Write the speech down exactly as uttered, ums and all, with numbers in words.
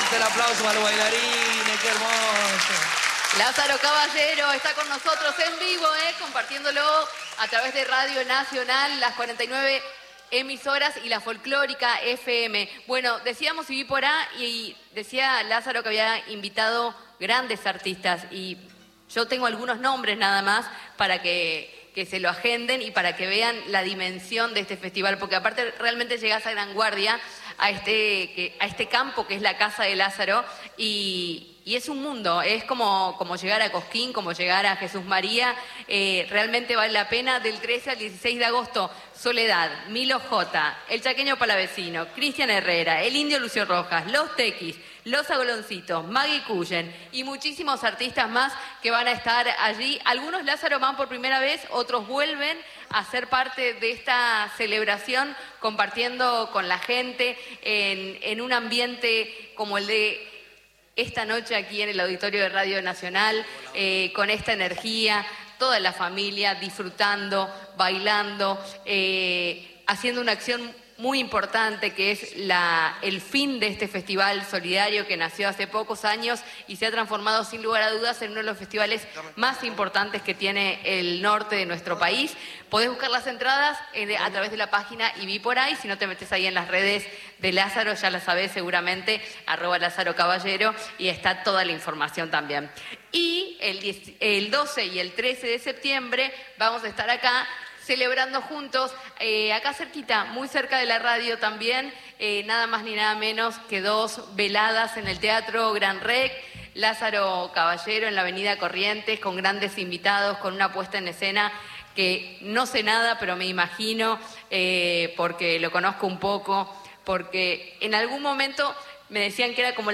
Fuerte el aplauso para los bailarines, qué hermoso. Lázaro Caballero está con nosotros en vivo, ¿eh? compartiéndolo a través de Radio Nacional, las cuarenta y nueve emisoras y la folclórica F M. Bueno, decíamos Viví por A y decía Lázaro que había invitado grandes artistas y yo tengo algunos nombres nada más para que, que se lo agenden y para que vean la dimensión de este festival, porque aparte realmente llegás a Gran Guardia, a este, que, a este campo que es la Casa de Lázaro y... Y es un mundo, es como, como llegar a Cosquín, como llegar a Jesús María, eh, realmente vale la pena. Del trece al dieciséis de agosto, Soledad, Milo J, El Chaqueño Palavecino, Cristian Herrera, El Indio Lucio Rojas, Los Tequis, Los Agoloncitos, Maggie Cullen y muchísimos artistas más que van a estar allí. Algunos, Lázaro, van por primera vez, otros vuelven a ser parte de esta celebración, compartiendo con la gente en, en un ambiente como el de esta noche aquí en el auditorio de Radio Nacional, eh, con esta energía, toda la familia disfrutando, bailando, eh, haciendo una acción muy importante que es la, el fin de este festival solidario que nació hace pocos años y se ha transformado sin lugar a dudas en uno de los festivales más importantes que tiene el norte de nuestro país. Podés buscar las entradas eh, a través de la página y vi por ahí, si no te metes ahí en las redes de Lázaro, ya la sabés seguramente, arroba Lázaro Caballero, y está toda la información también. Y el, diez, el doce y el trece de septiembre vamos a estar acá celebrando juntos, eh, acá cerquita, muy cerca de la radio también, eh, nada más ni nada menos que dos veladas en el Teatro Gran Rex, Lázaro Caballero en la Avenida Corrientes, con grandes invitados, con una puesta en escena que no sé nada, pero me imagino, eh, porque lo conozco un poco, porque en algún momento me decían que era como